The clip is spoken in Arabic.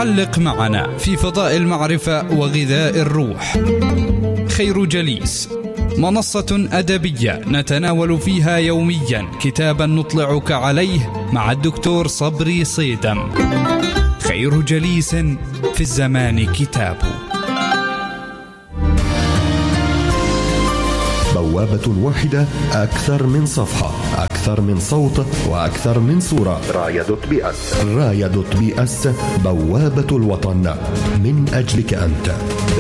حلق معنا في فضاء المعرفة وغذاء الروح. خير جليس، منصة أدبية نتناول فيها يوميا كتابا نطلعك عليه مع الدكتور صبري صيدم. خير جليس في الزمان كتاب. بوابة واحدة، أكثر من صفحة، أكثر من صوت، وأكثر من صورة. راية دوت بي اس، بوابة الوطن من أجلك أنت.